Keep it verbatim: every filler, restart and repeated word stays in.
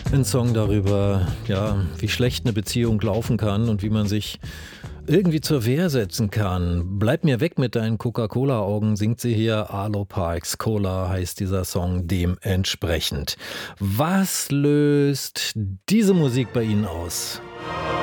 Ein Song darüber, ja, wie schlecht eine Beziehung laufen kann und wie man sich irgendwie zur Wehr setzen kann. Bleib mir weg mit deinen Coca-Cola-Augen, singt sie hier. Arlo Parks, Cola heißt dieser Song dementsprechend. Was löst diese Musik bei Ihnen aus?